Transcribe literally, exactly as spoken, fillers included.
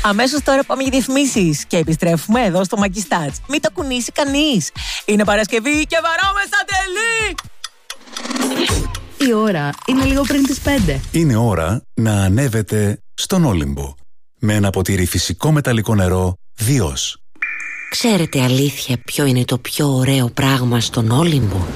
Αμέσως τώρα πάμε για διαφημίσεις και επιστρέφουμε εδώ στο Μακιστάτς. Μην το κουνήσει κανείς. Είναι Παρασκευή και βαρώμε στα τελή! Η ώρα είναι λίγο πριν τις πέντε. Είναι ώρα να ανέβετε στον Όλυμπο. Με ένα ποτήρι φυσικό μεταλλικό νερό Διός. Ξέρετε αλήθεια ποιο είναι το πιο ωραίο πράγμα στον Όλυμπο?